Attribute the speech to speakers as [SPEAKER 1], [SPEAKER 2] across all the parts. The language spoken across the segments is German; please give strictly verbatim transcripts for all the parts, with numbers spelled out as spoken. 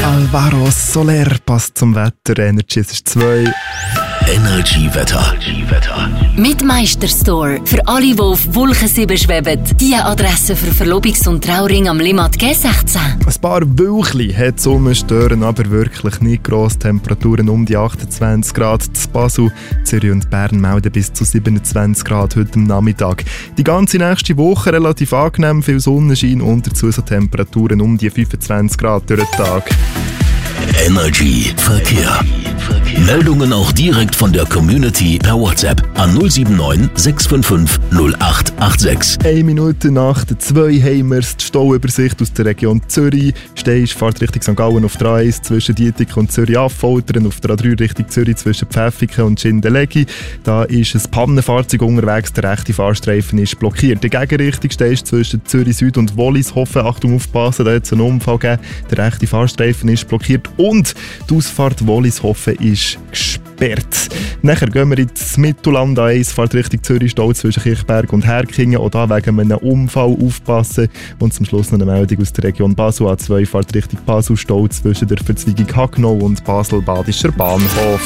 [SPEAKER 1] Alvaro Soler passt zum Wetter. Energy, es ist zwei.
[SPEAKER 2] Energy Wetter.
[SPEAKER 3] Mit Meisterstore. Für alle, die auf Wolkensieben schweben. Die Adresse für Verlobungs- und Trauring am Limmat G sechzehn.
[SPEAKER 1] Ein paar Wölkchen hat die Sonne stören, aber wirklich nicht gross. Temperaturen um die achtundzwanzig Grad. In Basel, Zürich und Bern melden bis zu siebenundzwanzig Grad heute am Nachmittag. Die ganze nächste Woche relativ angenehm, viel Sonnenschein und dazu so Temperaturen um die fünfundzwanzig Grad durch den Tag.
[SPEAKER 2] Energy Verkehr. Meldungen auch direkt von der Community per WhatsApp an null sieben neun sechs fünf fünf null acht acht sechs.
[SPEAKER 1] Eine Minute nach der zwei haben wir die Stauübersicht aus der Region Zürich. Steisch fährt Richtung Sankt Gallen auf der A eins zwischen Dietik und Zürich-Affoltern, auf der A drei Richtung Zürich zwischen Pfäffiken und Schindellegi. Da ist ein Pannenfahrzeug unterwegs, der rechte Fahrstreifen ist blockiert. Die Gegenrichtung Steisch zwischen Zürich Süd und Wollishofen. Achtung, aufpassen, da hat es einen Unfall gegeben. Der rechte Fahrstreifen ist blockiert und die Ausfahrt Wollishofen ist gesperrt. Nachher gehen wir ins Mittelland. A eins fährt Richtung Zürich, Stau zwischen Kirchberg und Herkingen. Auch da wegen einem Unfall aufpassen. Und zum Schluss noch eine Meldung aus der Region Basel. A zwei fährt Richtung Basel, Stau zwischen der Verzweigung Hagnau und Basel-Badischer Bahnhof.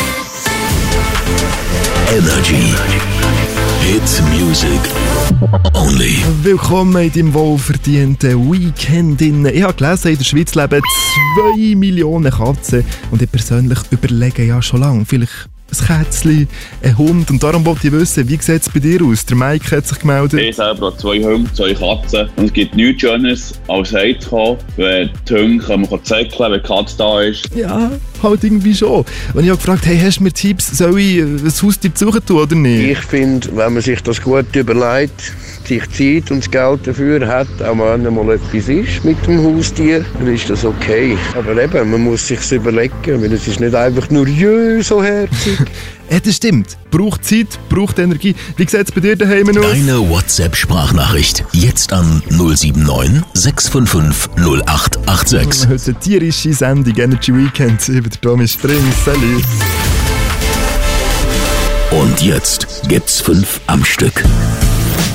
[SPEAKER 2] Energy. Hit Music Only.
[SPEAKER 1] Willkommen in deinem wohlverdienten Weekend. Ich habe gelesen, in der Schweiz leben zwei Millionen Katzen. Und ich persönlich überlege ja schon lange, vielleicht ein Kätzchen, ein Hund. Und darum wollte ich wissen, wie sieht es bei dir aus? Der Mike hat sich gemeldet.
[SPEAKER 4] Ich selber habe zwei Hunde, zwei Katzen. Und es gibt nichts Schönes, als heimzukommen, wenn die Hunde kommen zäckeln, wenn die Katze da ist.
[SPEAKER 1] Ja, halt irgendwie schon. Und ich habe gefragt, hey, hast du mir Tipps, soll ich ein Haustier suchen tun oder nicht?
[SPEAKER 5] Ich finde, wenn man sich das gut überlegt, sich Zeit und das Geld dafür hat, auch wenn einmal etwas ist mit dem Haustier, dann ist das okay. Aber eben, man muss sich überlegen, weil es ist nicht einfach nur jö, so herzig.
[SPEAKER 1] Ja, das stimmt. Braucht Zeit, braucht Energie. Wie sieht es bei dir daheim aus?
[SPEAKER 2] Deine WhatsApp-Sprachnachricht jetzt an null sieben neun sechs fünf fünf null acht acht sechs.
[SPEAKER 1] Heute eine tierische Sendung, Energy Weekend, über den Tommy Spring. Salut.
[SPEAKER 2] Und jetzt gibt's fünf am Stück.